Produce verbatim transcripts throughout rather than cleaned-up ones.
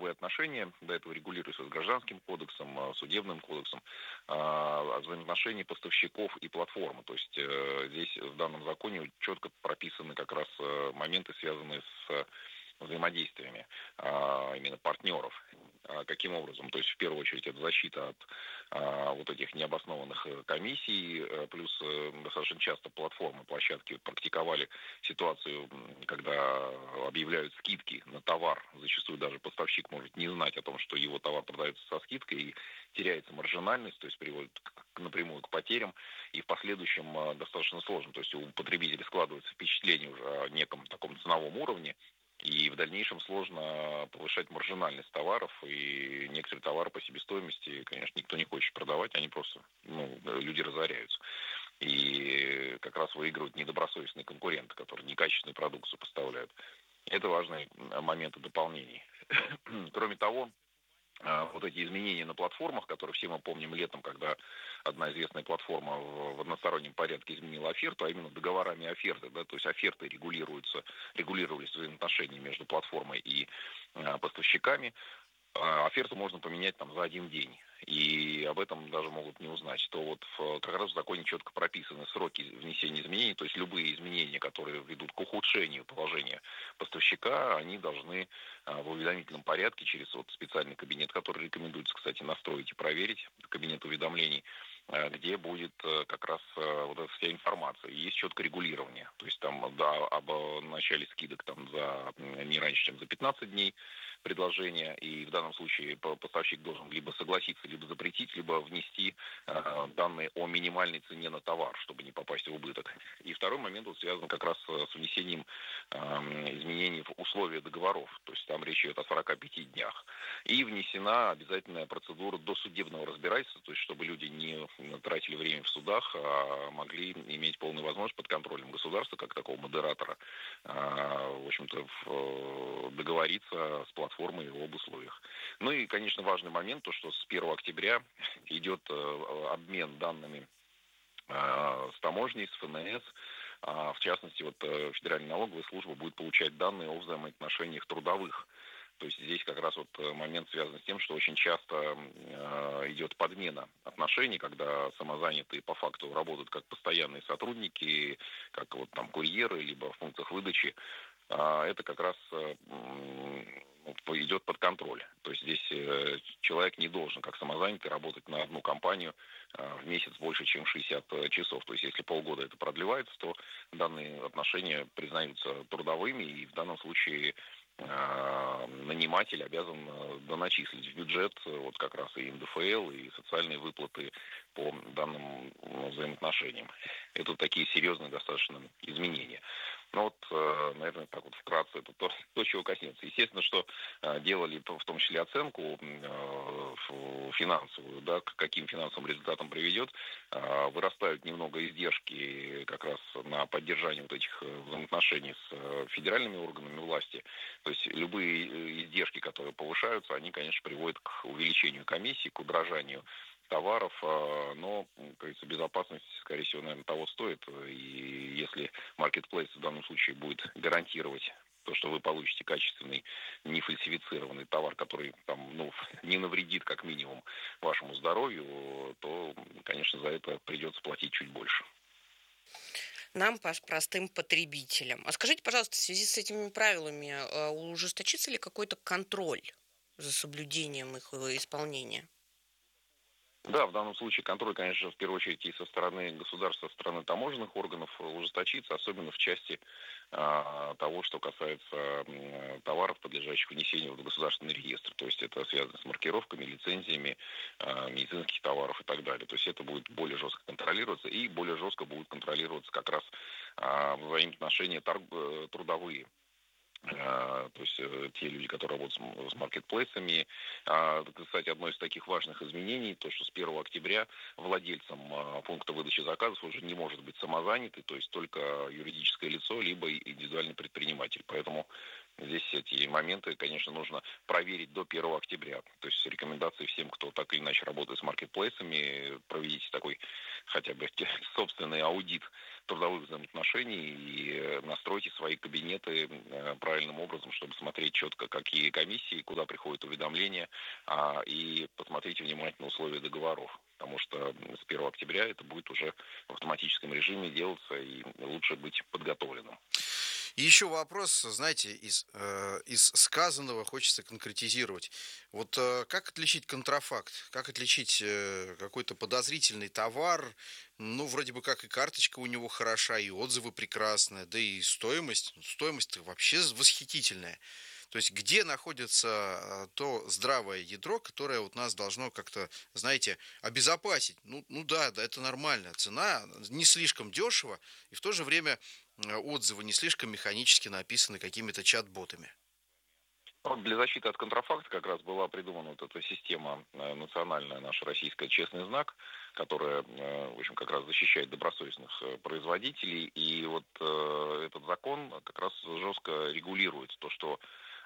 трудовые отношения, до этого регулируются с Гражданским кодексом, э, Судебным кодексом, э, взаимоотношения поставщиков и платформы. То есть э, здесь в данном законе четко прописаны как раз э, моменты, связанные с взаимодействиями а, именно партнеров. А, каким образом? То есть, в первую очередь, это защита от а, вот этих необоснованных комиссий, а, плюс а, достаточно часто платформы, площадки практиковали ситуацию, когда объявляют скидки на товар. Зачастую даже поставщик может не знать о том, что его товар продается со скидкой, и теряется маржинальность, то есть приводит к, напрямую к потерям, и в последующем а, достаточно сложно. То есть у потребителя складывается впечатление уже о неком таком ценовом уровне, и в дальнейшем сложно повышать маржинальность товаров, и некоторые товары по себестоимости, конечно, никто не хочет продавать, они просто, ну, люди разоряются. И как раз выигрывают недобросовестные конкуренты, которые некачественную продукцию поставляют. Это важные моменты дополнений. Кроме того, вот эти изменения на платформах, которые все мы помним летом, когда одна известная платформа в одностороннем порядке изменила оферту, а именно договорами оферты, да, то есть оферты регулируются, регулировались взаимоотношения между платформой и а, поставщиками. А оферту можно поменять там за один день. И об этом даже могут не узнать. То вот в, как раз в законе четко прописаны сроки внесения изменений, то есть любые изменения, которые ведут к ухудшению положения поставщика, они должны а, в уведомительном порядке через вот специальный кабинет, который рекомендуется, кстати, настроить и проверить, кабинет уведомлений, а, где будет а, как раз а, вот эта вся информация. И есть четкое регулирование. То есть там да, об начале скидок там за не раньше, чем за пятнадцать дней предложения, и в данном случае поставщик должен либо согласиться, либо запретить, либо внести э, данные о минимальной цене на товар, чтобы не попасть в убыток. И второй момент вот связан как раз с внесением э, изменений в условия договоров, то есть там речь идет о сорока пяти днях. И внесена обязательная процедура досудебного разбирательства, то есть чтобы люди не тратили время в судах, а могли иметь полную возможность под контролем государства, как такого модератора, э, в общем-то, в, договориться с платформой формы об условиях. Ну и, конечно, важный момент, то, что с первого октября идет э, обмен данными э, с таможней, с эф эн эс. А, в частности, вот э, Федеральная налоговая служба будет получать данные о взаимоотношениях трудовых. То есть здесь как раз вот момент связан с тем, что очень часто э, идет подмена отношений, когда самозанятые по факту работают как постоянные сотрудники, как вот там курьеры, либо в пунктах выдачи. А это как раз э, идет под контроль. То есть здесь э, человек не должен, как самозанятый, работать на одну компанию э, в месяц больше, чем шестьдесят часов. То есть если полгода это продлевается, то данные отношения признаются трудовыми, и в данном случае э, наниматель обязан доначислить в бюджет вот как раз и эн дэ эф эл, и социальные выплаты по данным взаимоотношениям. Это такие серьезные достаточно изменения. Ну вот, наверное, так вот вкратце, это то, то чего коснется. Естественно, что делали в том числе оценку финансовую, да, к каким финансовым результатам приведет. Вырастают немного издержки как раз на поддержание вот этих взаимоотношений с федеральными органами власти. То есть любые издержки, которые повышаются, они, конечно, приводят к увеличению комиссии, к удорожанию товаров, но, как говорится, безопасность, скорее всего, наверное, того стоит. И если маркетплейс в данном случае будет гарантировать то, что вы получите качественный, не фальсифицированный товар, который там, ну, не навредит как минимум вашему здоровью, то, конечно, за это придется платить чуть больше. Нам, простым потребителям. А скажите, пожалуйста, в связи с этими правилами ужесточится ли какой-то контроль за соблюдением их исполнения? Да, в данном случае контроль, конечно, в первую очередь и со стороны государства, со стороны таможенных органов ужесточится, особенно в части а, того, что касается а, товаров, подлежащих внесению в государственный реестр. То есть это связано с маркировками, лицензиями а, медицинских товаров и так далее. То есть это будет более жестко контролироваться, и более жестко будут контролироваться как раз а, взаимоотношения торг- трудовые. То есть те люди, которые работают с маркетплейсами. Кстати, одно из таких важных изменений, то, что с первого октября владельцем пункта выдачи заказов уже не может быть самозанятый, то есть только юридическое лицо, либо индивидуальный предприниматель. Поэтому здесь эти моменты, конечно, нужно проверить до первого октября. То есть рекомендации всем, кто так или иначе работает с маркетплейсами, проведите такой хотя бы собственный аудит трудовых взаимоотношений и настройте свои кабинеты правильным образом, чтобы смотреть четко, какие комиссии, куда приходят уведомления, и посмотрите внимательно условия договоров. Потому что с первого октября это будет уже в автоматическом режиме делаться, и лучше быть подготовленным. И еще вопрос, знаете, из, э, из сказанного хочется конкретизировать. Вот э, как отличить контрафакт? Как отличить э, какой-то подозрительный товар? Ну, вроде бы как и карточка у него хороша, и отзывы прекрасные, да и стоимость. Стоимость вообще восхитительная. То есть где находится то здравое ядро, которое вот нас должно как-то, знаете, обезопасить? Ну, ну да, да, это нормально. Цена не слишком дешево, и в то же время отзывы не слишком механически написаны какими-то чат-ботами. Для защиты от контрафакта как раз была придумана вот эта система национальная, наша российская «Честный знак», которая, в общем, как раз защищает добросовестных производителей. И вот этот закон как раз жестко регулирует то, что,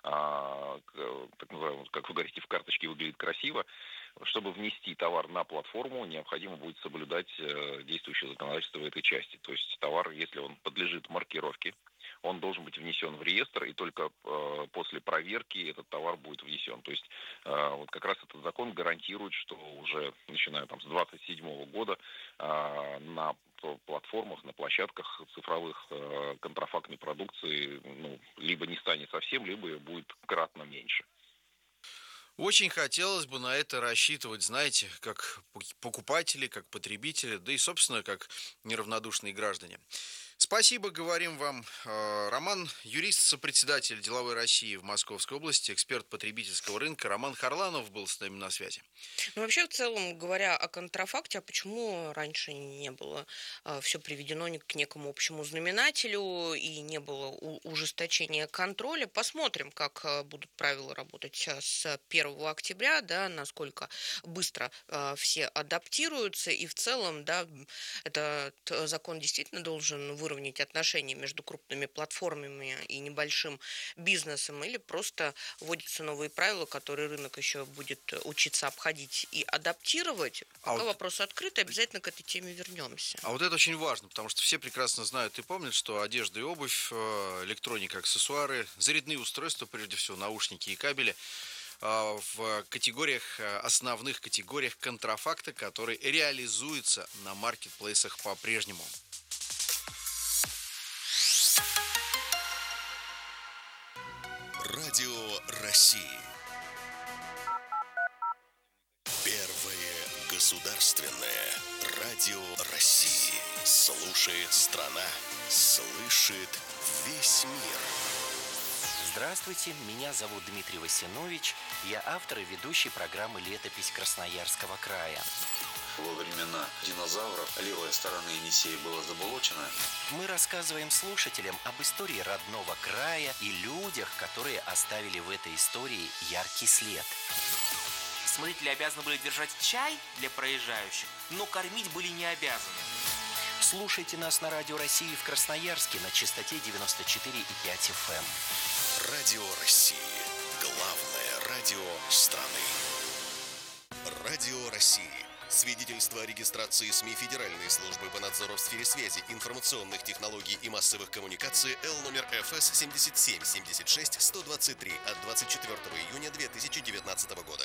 так называемое, как вы говорите, в карточке выглядит красиво. Чтобы внести товар на платформу, необходимо будет соблюдать действующее законодательство в этой части. То есть товар, если он подлежит маркировке, он должен быть внесен в реестр, и только э, после проверки этот товар будет внесен. То есть э, вот как раз этот закон гарантирует, что уже начиная там, с двадцать седьмого года э, на платформах, на площадках цифровых э, контрафактной продукции ну, либо не станет совсем, либо будет кратно меньше. Очень хотелось бы на это рассчитывать, знаете, как покупатели, как потребители, да и, собственно, как неравнодушные граждане. Спасибо, говорим вам. Роман, юрист, сопредседатель Деловой России в Московской области, эксперт потребительского рынка. Роман Харланов был с нами на связи. Ну, вообще, в целом, говоря о контрафакте, а почему раньше не было а, все приведено к некому общему знаменателю и не было у- ужесточения контроля? Посмотрим, как а, будут правила работать с первого октября, да, насколько быстро а, все адаптируются. И в целом, да, этот закон действительно должен выровнять отношения между крупными платформами и небольшим бизнесом, или просто вводятся новые правила, которые рынок еще будет учиться обходить и адаптировать. Пока а вот вопрос открыт, обязательно к этой теме вернемся. А вот это очень важно, потому что все прекрасно знают и помнят, что одежда и обувь, электроника, аксессуары, зарядные устройства, прежде всего наушники и кабели, в категориях, основных категориях контрафакта, который реализуется на маркетплейсах по-прежнему. Радио России. Первое государственное радио России. Слушает страна, слышит весь мир. Здравствуйте, меня зовут Дмитрий Васинович. Я автор и ведущий программы «Летопись Красноярского края». Во времена динозавров левая сторона Енисея была заболочена. Мы рассказываем слушателям об истории родного края и людях, которые оставили в этой истории яркий след. Смотрители обязаны были держать чай для проезжающих, но кормить были не обязаны. Слушайте нас на Радио России в Красноярске на частоте девяносто четыре и пять эф эм. Радио России. Главное радио страны. Радио России. Свидетельство о регистрации СМИ Федеральной службы по надзору в сфере связи, информационных технологий и массовых коммуникаций Л номер эф эс семьдесят семь семьдесят шесть сто двадцать три от двадцать четвёртого июня две тысячи девятнадцатого года.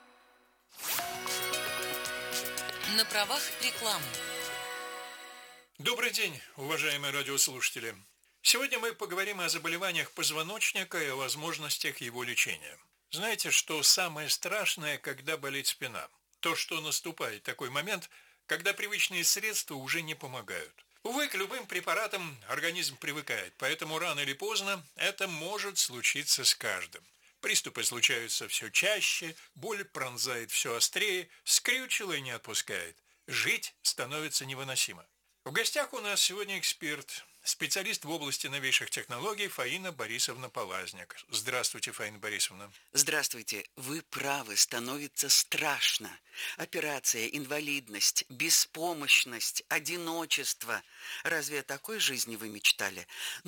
На правах рекламы. Добрый день, уважаемые радиослушатели. Сегодня мы поговорим о заболеваниях позвоночника и о возможностях его лечения. Знаете, что самое страшное, когда болит спина? То, что наступает такой момент, когда привычные средства уже не помогают. Увы, к любым препаратам организм привыкает, поэтому рано или поздно это может случиться с каждым. Приступы случаются все чаще, боль пронзает все острее, скрючило и не отпускает. Жить становится невыносимо. В гостях у нас сегодня эксперт, специалист в области новейших технологий Фаина Борисовна Полазняк. Здравствуйте, Фаина Борисовна. Здравствуйте. Вы правы, становится страшно. Операция, инвалидность, беспомощность, одиночество. Разве о такой жизни вы мечтали? Но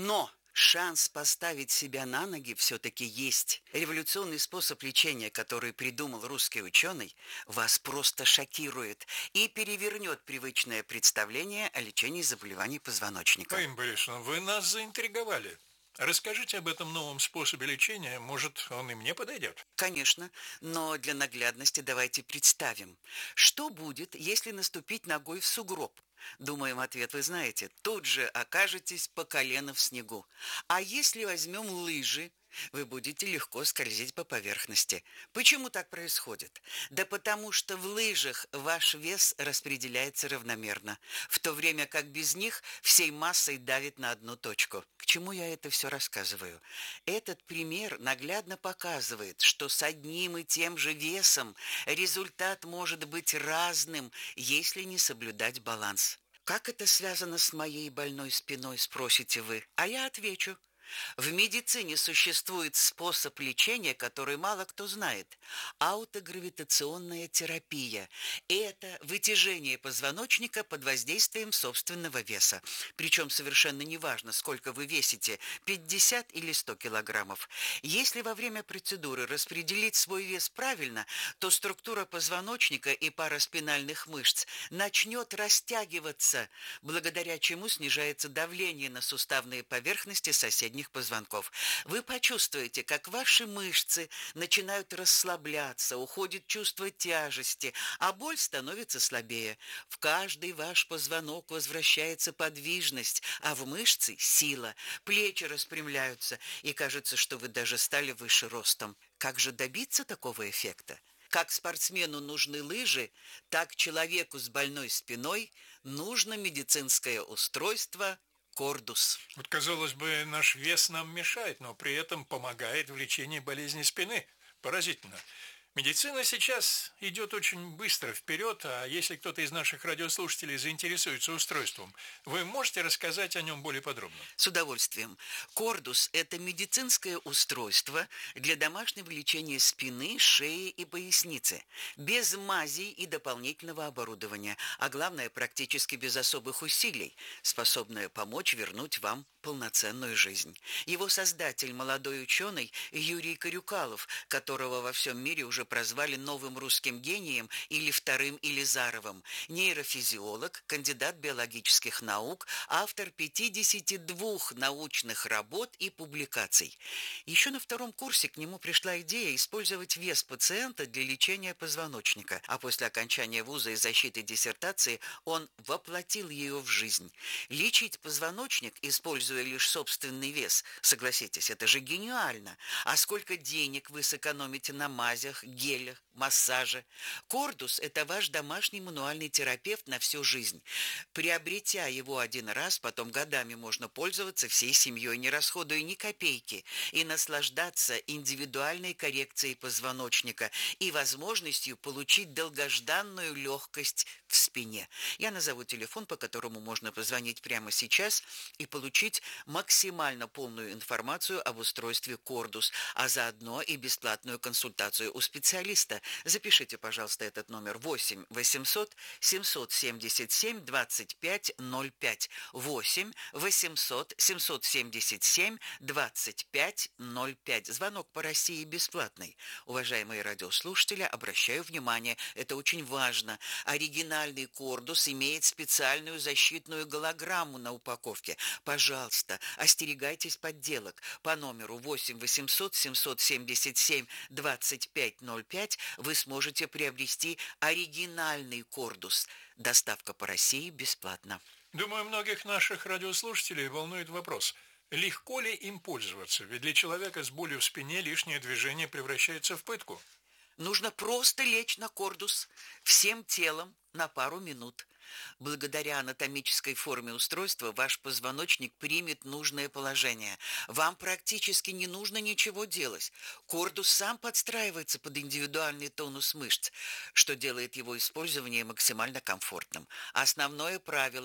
Шанс поставить себя на ноги все-таки есть. Революционный способ лечения, который придумал русский ученый, вас просто шокирует и перевернет привычное представление о лечении заболеваний позвоночника. Фаина Борисовна, вы нас заинтриговали. Расскажите об этом новом способе лечения, может, он и мне подойдет? Конечно, но для наглядности давайте представим, что будет, если наступить ногой в сугроб. Думаем, ответ вы знаете. Тут же окажетесь по колено в снегу. А если возьмем лыжи, вы будете легко скользить по поверхности. Почему так происходит? Да потому что в лыжах ваш вес распределяется равномерно, в то время как без них всей массой давит на одну точку. К чему я это все рассказываю? Этот пример наглядно показывает, что с одним и тем же весом результат может быть разным, если не соблюдать баланс. Как это связано с моей больной спиной, спросите вы? А я отвечу. В медицине существует способ лечения, который мало кто знает – аутогравитационная терапия. Это вытяжение позвоночника под воздействием собственного веса. Причем совершенно неважно, сколько вы весите – пятьдесят или сто килограммов. Если во время процедуры распределить свой вес правильно, то структура позвоночника и пара спинальных мышц начнет растягиваться, благодаря чему снижается давление на суставные поверхности соседних позвонков. Вы почувствуете, как ваши мышцы начинают расслабляться, уходит чувство тяжести, а боль становится слабее. В каждый ваш позвонок возвращается подвижность, а в мышцы – сила. Плечи распрямляются, и кажется, что вы даже стали выше ростом. Как же добиться такого эффекта? Как спортсмену нужны лыжи, так человеку с больной спиной нужно медицинское устройство Кордус. Вот, казалось бы, наш вес нам мешает, но при этом помогает в лечении болезни спины. Поразительно. Медицина сейчас идет очень быстро вперед, а если кто-то из наших радиослушателей заинтересуется устройством, вы можете рассказать о нем более подробно? С удовольствием. Кордус – это медицинское устройство для домашнего лечения спины, шеи и поясницы, без мазей и дополнительного оборудования, а главное, практически без особых усилий, способное помочь вернуть вам полноценную жизнь. Его создатель – молодой ученый Юрий Карюкалов, которого во всем мире уже прозвали новым русским гением или вторым Илизаровым, нейрофизиолог, кандидат биологических наук, автор пятидесяти двух научных работ и публикаций. Еще на втором курсе к нему пришла идея использовать вес пациента для лечения позвоночника, а после окончания вуза и защиты диссертации он воплотил ее в жизнь. Лечить позвоночник, используя лишь собственный вес, согласитесь, это же гениально. А сколько денег вы сэкономите на мазях, гелях, массаже? Кордус – это ваш домашний мануальный терапевт на всю жизнь. Приобретя его один раз, потом годами можно пользоваться всей семьей, не расходуя ни копейки, и наслаждаться индивидуальной коррекцией позвоночника и возможностью получить долгожданную легкость в спине. Я назову телефон, по которому можно позвонить прямо сейчас и получить максимально полную информацию об устройстве Кордус, а заодно и бесплатную консультацию у специалиста. Запишите, пожалуйста, этот номер восемь восемьсот семьсот семьдесят семь двадцать пять ноль пять. восемь восемьсот семьсот семьдесят семь двадцать пять ноль пять. Звонок по России бесплатный. Уважаемые радиослушатели, обращаю внимание, это очень важно. Оригинальный Кордус имеет специальную защитную голограмму на упаковке. Пожалуйста, остерегайтесь подделок. По номеру восемь восемьсот семьсот семьдесят семь двадцать пять ноль пять вы сможете приобрести оригинальный Кордус. Доставка по России бесплатна. Думаю, многих наших радиослушателей волнует вопрос: легко ли им пользоваться? Ведь для человека с болью в спине лишнее движение превращается в пытку. Нужно просто лечь на Кордус всем телом на пару минут. Благодаря анатомической форме устройства ваш позвоночник примет нужное положение. Вам практически не нужно ничего делать. Кордус сам подстраивается под индивидуальный тонус мышц, что делает его использование максимально комфортным. Основное правило –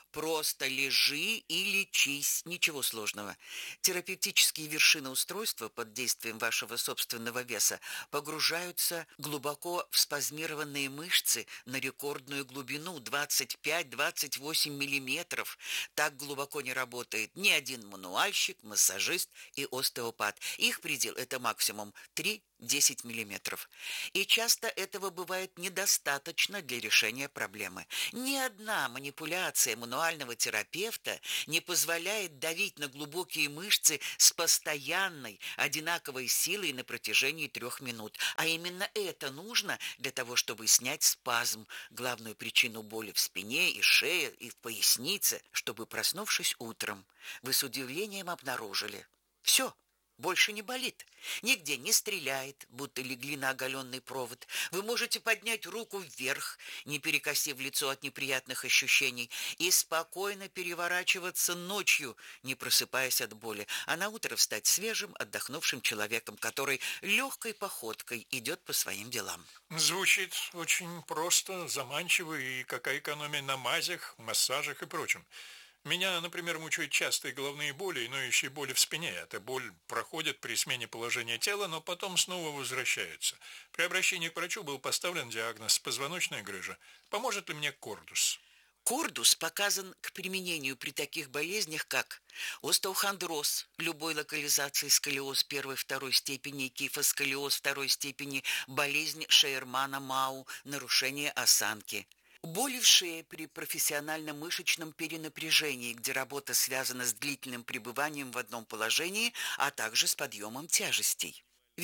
Просто лежи и лечись, ничего сложного. Терапевтические вершины устройства под действием вашего собственного веса погружаются глубоко в спазмированные мышцы на рекордную глубину двадцать пять - двадцать восемь миллиметров. Так глубоко не работает ни один мануальщик, массажист и остеопат. Их предел – это максимум три - десять миллиметров. И часто этого бывает недостаточно для решения проблемы. Ни одна манипуляция мануального терапевта не позволяет давить на глубокие мышцы с постоянной, одинаковой силой на протяжении трех минут. А именно это нужно для того, чтобы снять спазм, главную причину боли в спине и шее, и в пояснице, чтобы, проснувшись утром, вы с удивлением обнаружили: все, больше не болит. Нигде не стреляет, будто легли на оголенный провод. Вы можете поднять руку вверх, не перекосив лицо от неприятных ощущений, и спокойно переворачиваться ночью, не просыпаясь от боли, а на утро встать свежим, отдохнувшим человеком, который легкой походкой идет по своим делам. Звучит очень просто, заманчиво, и какая экономия на мазях, массажах и прочем. Меня, например, мучают частые головные боли и ноющие боли в спине. Эта боль проходит при смене положения тела, но потом снова возвращается. При обращении к врачу был поставлен диагноз позвоночная грыжа. Поможет ли мне Кордус? Кордус показан к применению при таких болезнях, как остеохондроз любой локализации, сколиоз первой-второй степени, кифосколиоз второй степени, болезнь Шейермана-Мау, нарушение осанки. Боли в шее при профессиональном мышечном перенапряжении, где работа связана с длительным пребыванием в одном положении, а также с подъемом тяжестей.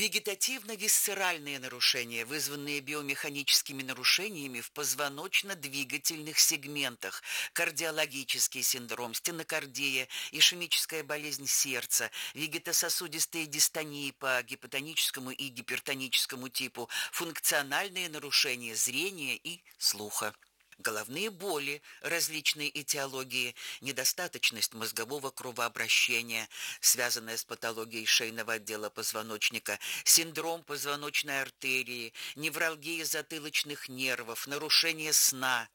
Вегетативно-висцеральные нарушения, вызванные биомеханическими нарушениями в позвоночно-двигательных сегментах, кардиологический синдром, стенокардия, ишемическая болезнь сердца, вегетососудистые дистонии по гипотоническому и гипертоническому типу, функциональные нарушения зрения и слуха. Головные боли различной этиологии, недостаточность мозгового кровообращения, связанная с патологией шейного отдела позвоночника, синдром позвоночной артерии, невралгия затылочных нервов, нарушение сна.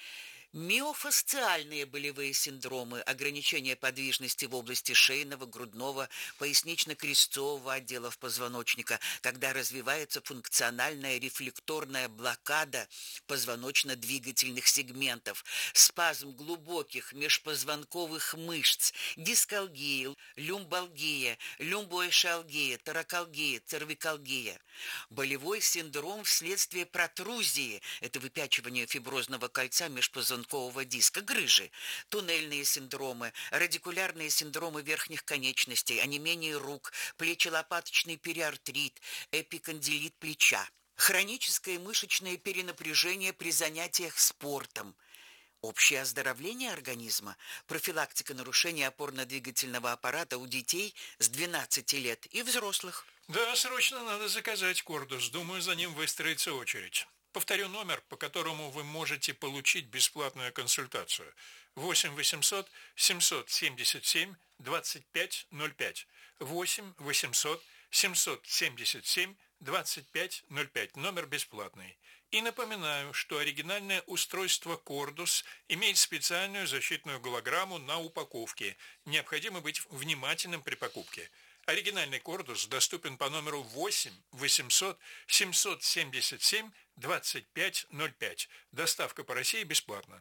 Миофасциальные болевые синдромы, ограничение подвижности в области шейного, грудного, пояснично-крестцового отделов позвоночника, когда развивается функциональная рефлекторная блокада позвоночно-двигательных сегментов, спазм глубоких межпозвонковых мышц, дискалгия, люмбалгия, люмбоэшалгия, торакалгия, цервикалгия. Болевой синдром вследствие протрузии, это выпячивание фиброзного кольца межпозвонкового диска, грыжи, туннельные синдромы, радикулярные синдромы верхних конечностей, онемение рук, плечелопаточный периартрит, эпикондилит плеча, хроническое мышечное перенапряжение при занятиях спортом, общее оздоровление организма, профилактика нарушения опорно-двигательного аппарата у детей с двенадцати лет и взрослых. Да, срочно надо заказать Кордус. Думаю, за ним выстроится очередь. Повторю номер, по которому вы можете получить бесплатную консультацию. восемь восемьсот семьсот семьдесят семь двадцать пять ноль пять. восемь восемьсот семьсот семьдесят семь двадцать пять ноль пять. Номер бесплатный. И напоминаю, что оригинальное устройство Кордус имеет специальную защитную голограмму на упаковке. Необходимо быть внимательным при покупке. Оригинальный Кордус доступен по номеру восемь восемьсот семьсот семьдесят семь двадцать пять ноль пять. Доставка по России бесплатна.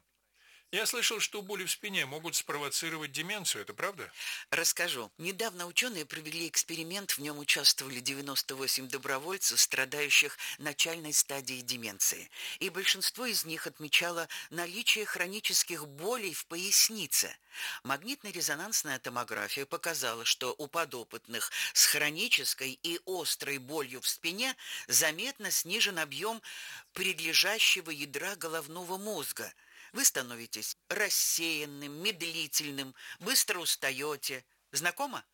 Я слышал, что боли в спине могут спровоцировать деменцию, это правда? Расскажу. Недавно ученые провели эксперимент, в нем участвовали девяносто восемь добровольцев, страдающих начальной стадией деменции. И большинство из них отмечало наличие хронических болей в пояснице. Магнитно-резонансная томография показала, что у подопытных с хронической и острой болью в спине заметно снижен объем предлежащего ядра головного мозга. Вы становитесь рассеянным, медлительным, быстро устаете. Знакомо?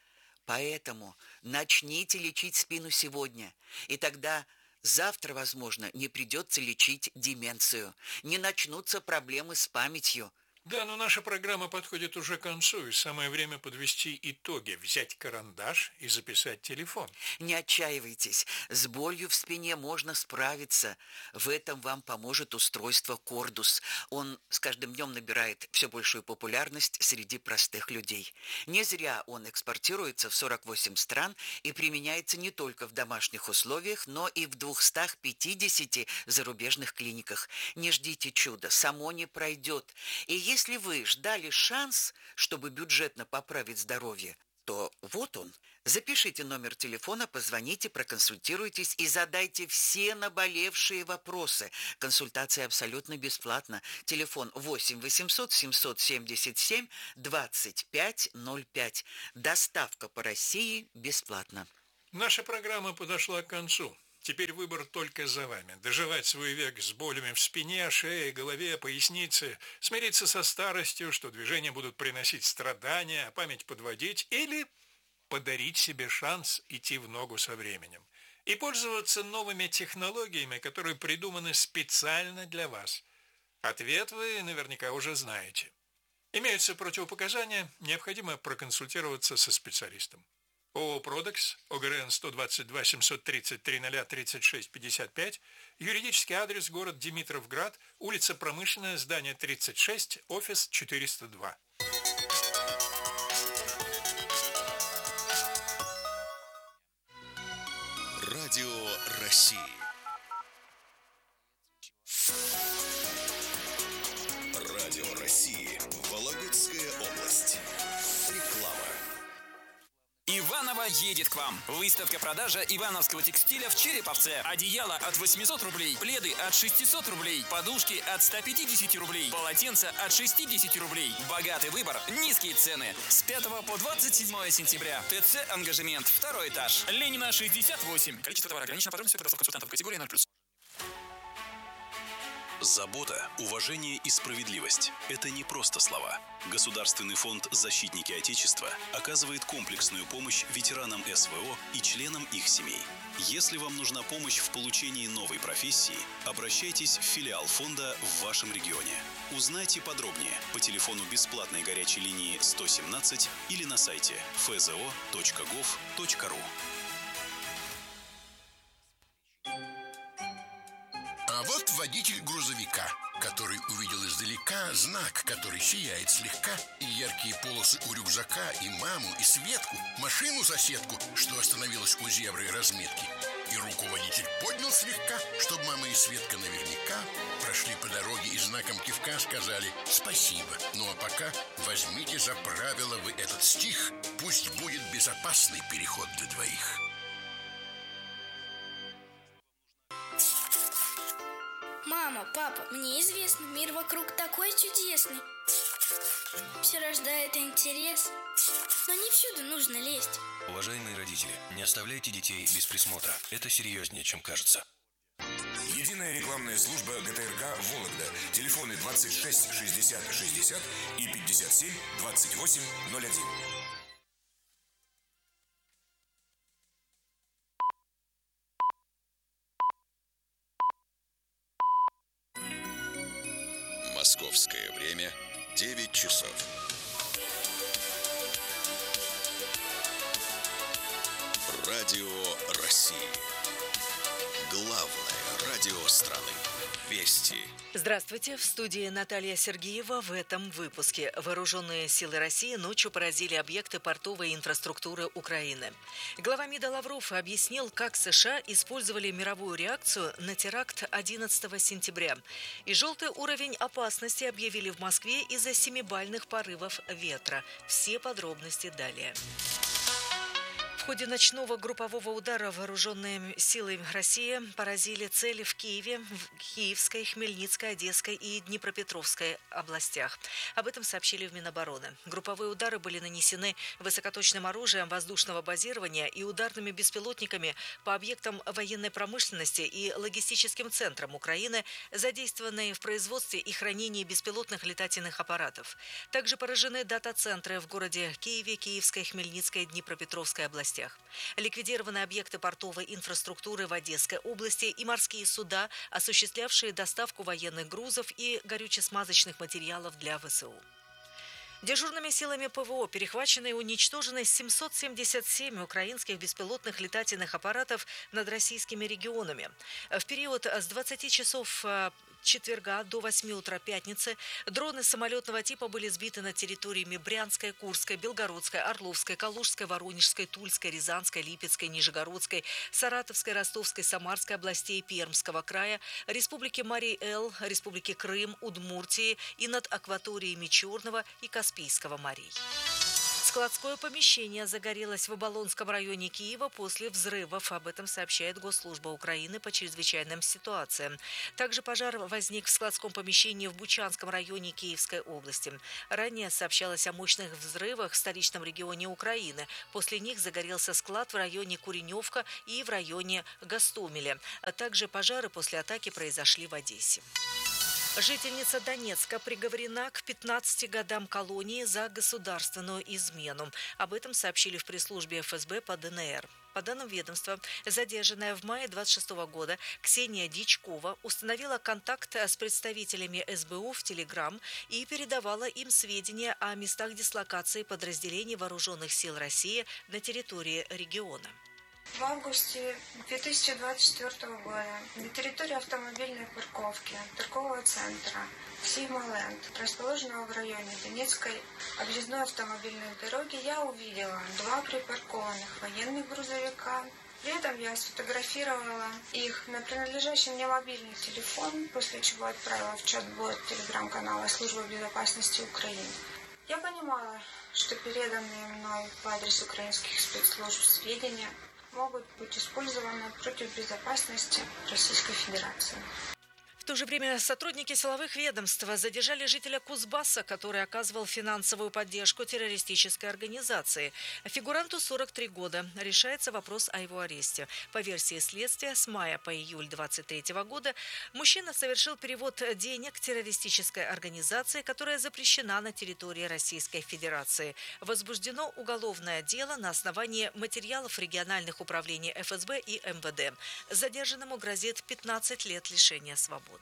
Поэтому начните лечить спину сегодня, и тогда завтра, возможно, не придется лечить деменцию, не начнутся проблемы с памятью. Да, но наша программа подходит уже к концу, и самое время подвести итоги, взять карандаш и записать телефон. Не отчаивайтесь, с болью в спине можно справиться. В этом вам поможет устройство Кордус. Он с каждым днем набирает все большую популярность среди простых людей. Не зря он экспортируется в сорок восемь стран и применяется не только в домашних условиях, но и в двухстах пятидесяти зарубежных клиниках. Не ждите чуда, само не пройдет. И если вы ждали шанс, чтобы бюджетно поправить здоровье, то вот он. Запишите номер телефона, позвоните, проконсультируйтесь и задайте все наболевшие вопросы. Консультация абсолютно бесплатна. Телефон восемь восемьсот семьсот семьдесят семь двадцать пять ноль пять. Доставка по России бесплатна. Наша программа подошла к концу. Теперь выбор только за вами. Доживать свой век с болями в спине, шее, голове, пояснице, смириться со старостью, что движения будут приносить страдания, а память подводить, или подарить себе шанс идти в ногу со временем и пользоваться новыми технологиями, которые придуманы специально для вас. Ответ вы наверняка уже знаете. Имеются противопоказания, необходимо проконсультироваться со специалистом. ООО «Продекс», ОГРН сто двадцать два семьсот тридцать три ноль тридцать шесть пятьдесят пять, юридический адрес город Димитровград, улица Промышленная, здание тридцать шесть, офис четыреста два. Радио России. Радио России. Вологодская область. Реклама. Иваново едет к вам. Выставка-продажа ивановского текстиля в Череповце. Одеяло от восьмисот рублей, пледы от шестисот рублей, подушки от ста пятидесяти рублей, полотенца от шестидесяти рублей. Богатый выбор, низкие цены. С пятого по двадцать седьмое сентября. ТЦ «Ангажемент», второй этаж. Ленина, шестьдесят восемь. Количество товара ограничено. Подробности по консультантов категории ноль плюс. Забота, уважение и справедливость – это не просто слова. Государственный фонд «Защитники Отечества» оказывает комплексную помощь ветеранам СВО и членам их семей. Если вам нужна помощь в получении новой профессии, обращайтесь в филиал фонда в вашем регионе. Узнайте подробнее по телефону бесплатной горячей линии сто семнадцать или на сайте эф зэ о точка гов точка ру. А вот водитель грузовика, который увидел издалека знак, который сияет слегка, и яркие полосы у рюкзака, и маму, и Светку, машину-соседку, что остановилась у зебры разметки. И руку водитель поднял слегка, чтобы мама и Светка наверняка прошли по дороге и знаком кивка сказали «спасибо». Ну а пока возьмите за правило вы этот стих, пусть будет безопасный переход для двоих. Мама, папа, мне известно, мир вокруг такой чудесный. Все рождает интерес, но не всюду нужно лезть. Уважаемые родители, не оставляйте детей без присмотра. Это серьезнее, чем кажется. Единая рекламная служба гэ тэ эр ка «Вологда». Телефоны двадцать шесть шестьдесят шестьдесят и пятьдесят семь двадцать восемь ноль один. Московское время девять часов. Радио России. Главное радио страны. Вести. Здравствуйте, в студии Наталья Сергеева. В этом выпуске. Вооруженные силы России ночью поразили объекты портовой инфраструктуры Украины. Глава МИДа Лавров объяснил, как США использовали мировую реакцию на теракт одиннадцатого сентября. И желтый уровень опасности объявили в Москве из-за семибальных порывов ветра. Все подробности далее. В ходе ночного группового удара вооруженные силы России поразили цели в Киеве, в Киевской, Хмельницкой, Одесской и Днепропетровской областях. Об этом сообщили в Минобороны. Групповые удары были нанесены высокоточным оружием воздушного базирования и ударными беспилотниками по объектам военной промышленности и логистическим центрам Украины, задействованные в производстве и хранении беспилотных летательных аппаратов. Также поражены дата-центры в городе Киеве, Киевской, Хмельницкой, Днепропетровской областях. областях. Ликвидированы объекты портовой инфраструктуры в Одесской области и морские суда, осуществлявшие доставку военных грузов и горюче-смазочных материалов для ВСУ. Дежурными силами ПВО перехвачены и уничтожены семьсот семьдесят семь украинских беспилотных летательных аппаратов над российскими регионами. В период с двадцати часов четверга до восьми утра пятницы дроны самолетного типа были сбиты над территориями Брянской, Курской, Белгородской, Орловской, Калужской, Воронежской, Тульской, Рязанской, Липецкой, Нижегородской, Саратовской, Ростовской, Самарской областей, Пермского края, Республики Марий-Эл, Республики Крым, Удмуртии и над акваториями Черного и Каспийского морей. Складское помещение загорелось в Оболонском районе Киева после взрывов. Об этом сообщает Госслужба Украины по чрезвычайным ситуациям. Также пожар возник в складском помещении в Бучанском районе Киевской области. Ранее сообщалось о мощных взрывах в столичном регионе Украины. После них загорелся склад в районе Куреневка и в районе Гостомеля. А также пожары после атаки произошли в Одессе. Жительница Донецка приговорена к пятнадцати годам колонии за государственную измену. Об этом сообщили в пресс-службе эф эс бэ по дэ эн эр. По данным ведомства, задержанная в мае двадцать шестого года Ксения Дичкова установила контакт с представителями эс бэ у в Телеграм и передавала им сведения о местах дислокации подразделений Вооруженных сил России на территории региона. В августе две тысячи двадцать четвёртого года на территории автомобильной парковки торгового центра Сигма-Ленд, расположенного в районе Донецкой объездной автомобильной дороги, я увидела два припаркованных военных грузовика. При этом я сфотографировала их на принадлежащий мне мобильный телефон, после чего отправила в чат-бот телеграм-канала Службы безопасности Украины. Я понимала, что переданные мной в адрес украинских спецслужб сведения могут быть использованы против безопасности Российской Федерации. В то же время сотрудники силовых ведомств задержали жителя Кузбасса, который оказывал финансовую поддержку террористической организации. Фигуранту сорок три года. Решается вопрос о его аресте. По версии следствия, с мая по июль двадцать третьего года мужчина совершил перевод денег террористической организации, которая запрещена на территории Российской Федерации. Возбуждено уголовное дело на основании материалов региональных управлений эф эс бэ и эм вэ дэ. Задержанному грозит пятнадцать лет лишения свободы.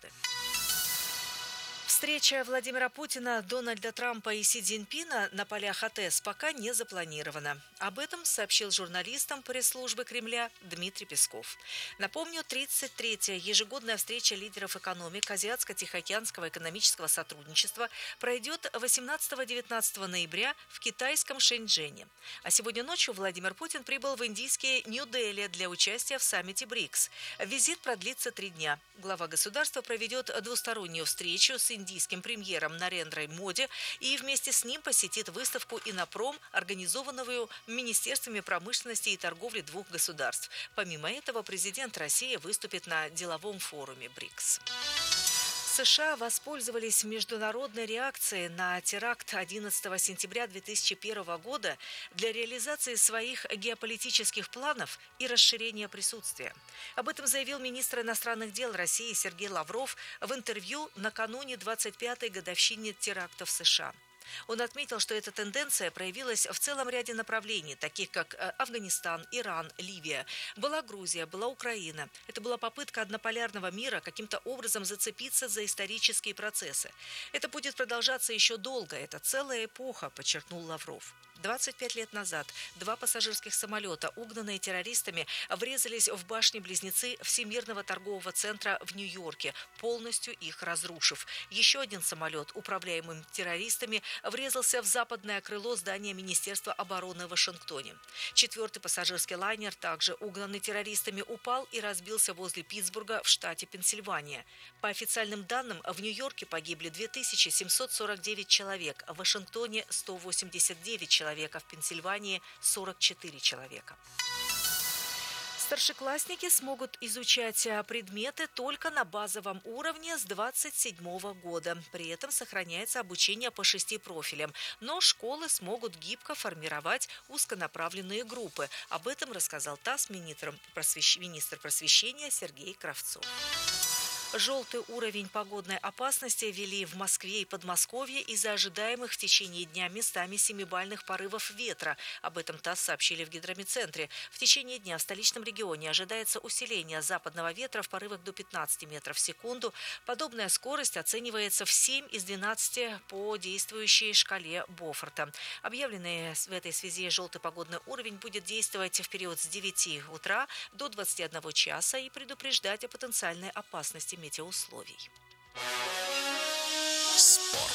Встреча Владимира Путина, Дональда Трампа и Си Цзиньпина на полях АТЭС пока не запланирована. Об этом сообщил журналистам пресс-службы Кремля Дмитрий Песков. Напомню, тридцать третья ежегодная встреча лидеров экономик Азиатско-Тихоокеанского экономического сотрудничества пройдет восемнадцатого-девятнадцатого ноября в китайском Шэньчжэне. А сегодня ночью Владимир Путин прибыл в индийский Нью-Дели для участия в саммите БРИКС. Визит продлится три дня. Глава государства проведет двустороннюю встречу с индийским премьером Нарендрой Моди и вместе с ним посетит выставку «Иннопром», организованную Министерствами промышленности и торговли двух государств. Помимо этого, президент России выступит на деловом форуме БРИКС. США воспользовались международной реакцией на теракт одиннадцатого сентября две тысячи первого года для реализации своих геополитических планов и расширения присутствия. Об этом заявил министр иностранных дел России Сергей Лавров в интервью накануне двадцать пятой годовщины теракта в США. Он отметил, что эта тенденция проявилась в целом ряде направлений, таких как Афганистан, Иран, Ливия. Была Грузия, была Украина. Это была попытка однополярного мира каким-то образом зацепиться за исторические процессы. Это будет продолжаться еще долго. Это целая эпоха, подчеркнул Лавров. двадцать пять лет назад два пассажирских самолета, угнанные террористами, врезались в башни-близнецы Всемирного торгового центра в Нью-Йорке, полностью их разрушив. Еще один самолет, управляемый террористами, врезался в западное крыло здания Министерства обороны в Вашингтоне. Четвертый пассажирский лайнер, также угнанный террористами, упал и разбился возле Питтсбурга в штате Пенсильвания. По официальным данным, в Нью-Йорке погибли две тысячи семьсот сорок девять человек, в Вашингтоне сто восемьдесят девять человек. Человека, в Пенсильвании сорок четыре человека. Старшеклассники смогут изучать предметы только на базовом уровне с двадцать седьмого года. При этом сохраняется обучение по шести профилям. Но школы смогут гибко формировать узконаправленные группы. Об этом рассказал ТАСС министр просвещения Сергей Кравцов. Желтый уровень погодной опасности ввели в Москве и Подмосковье из-за ожидаемых в течение дня местами семибальных порывов ветра. Об этом ТАСС сообщили в гидромедцентре. В течение дня в столичном регионе ожидается усиление западного ветра в порывах до пятнадцати метров в секунду. Подобная скорость оценивается в семь из двенадцати по действующей шкале Бофорта. Объявленный в этой связи желтый погодный уровень будет действовать в период с девяти утра до двадцати одного часа и предупреждать о потенциальной опасности метеоусловий. Спорт.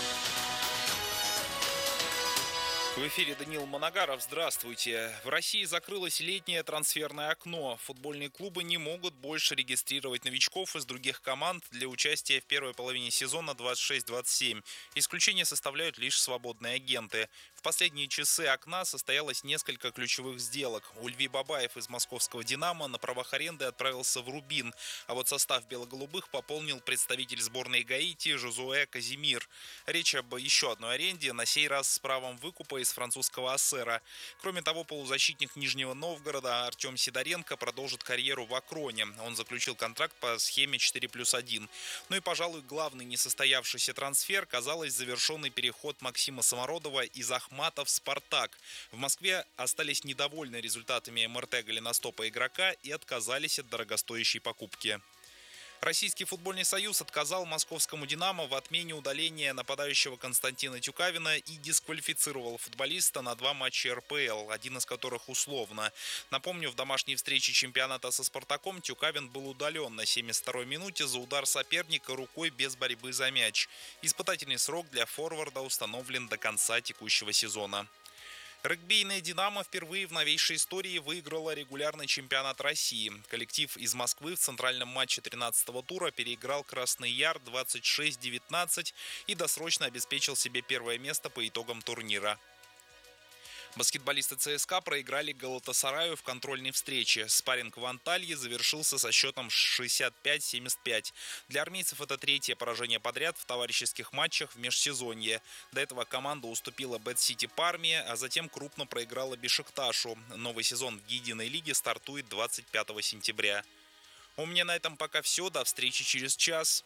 В эфире Даниил Манагаров. Здравствуйте. В России закрылось летнее трансферное окно. Футбольные клубы не могут больше регистрировать новичков из других команд для участия в первой половине сезона двадцать шесть двадцать семь. Исключение составляют лишь свободные агенты. В последние часы окна состоялось несколько ключевых сделок. Ульви Бабаев из московского «Динамо» на правах аренды отправился в «Рубин», а вот состав белоголубых пополнил представитель сборной Гаити Жозуэ Казимир. Речь об еще одной аренде, на сей раз с правом выкупа из французского «Ассера». Кроме того, полузащитник Нижнего Новгорода Артем Сидоренко продолжит карьеру в «Акроне». Он заключил контракт по схеме четыре плюс один. Ну и, пожалуй, главный несостоявшийся трансфер, казалось, завершенный переход Максима Самородова из Ахмата в «Спартак». В Москве остались недовольны результатами эм эр тэ голеностопа игрока и отказались от дорогостоящей покупки. Российский футбольный союз отказал московскому «Динамо» в отмене удаления нападающего Константина Тюкавина и дисквалифицировал футболиста на два матча эр пэ эл, один из которых условно. Напомню, в домашней встрече чемпионата со «Спартаком» Тюкавин был удален на семьдесят второй минуте за удар соперника рукой без борьбы за мяч. Испытательный срок для форварда установлен до конца текущего сезона. Регбийная «Динамо» впервые в новейшей истории выиграла регулярный чемпионат России. Коллектив из Москвы в центральном матче тринадцатого тура переиграл Красный Яр двадцать шесть девятнадцать и досрочно обеспечил себе первое место по итогам турнира. Баскетболисты ЦСКА проиграли Галатасараю в контрольной встрече. Спарринг в Анталье завершился со счетом шестьдесят пять семьдесят пять. Для армейцев это третье поражение подряд в товарищеских матчах в межсезонье. До этого команда уступила Бэд-Сити Парме, а затем крупно проиграла Бешикташу. Новый сезон в Гидиной лиге стартует двадцать пятого сентября. У меня на этом пока все. До встречи через час.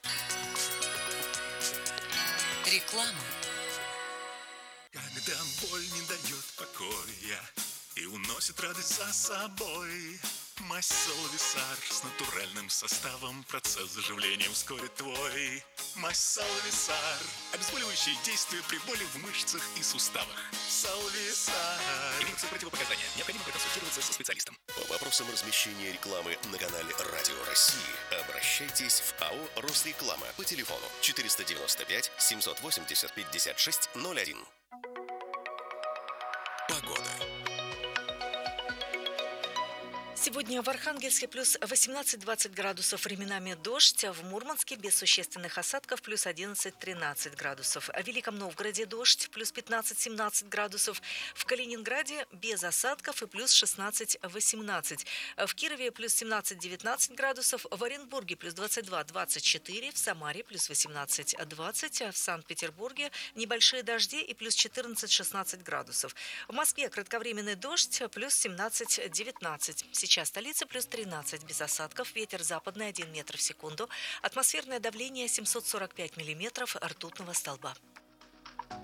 Реклама. Когда боль не дает покоя и уносит радость за собой, мазь Салвисар с натуральным составом, процесс заживления ускорит твой. Мазь Салвисар, обезболивающее действие при боли в мышцах и суставах. Салвисар. Имеются противопоказания. Необходимо проконсультироваться со специалистом. По вопросам размещения рекламы на канале Радио России обращайтесь в АО «Росреклама» по телефону четыреста девяносто пять семьсот восемьдесят пятьдесят шесть ноль один. Погода. Сегодня в Архангельске плюс восемнадцать-двадцать градусов, временами дождь, в Мурманске без существенных осадков плюс одиннадцать-тринадцать градусов, в Великом Новгороде дождь плюс пятнадцать-семнадцать градусов, в Калининграде без осадков и плюс шестнадцать-восемнадцать, в Кирове плюс семнадцать-девятнадцать градусов, в Оренбурге плюс двадцать два-двадцать четыре, в Самаре плюс восемнадцать-двадцать, в Санкт-Петербурге небольшие дожди и плюс четырнадцать-шестнадцать градусов, в Москве кратковременный дождь плюс семнадцать-девятнадцать. Сейчас столица плюс тринадцать, без осадков, ветер западный один метр в секунду, атмосферное давление семьсот сорок пять миллиметров ртутного столба.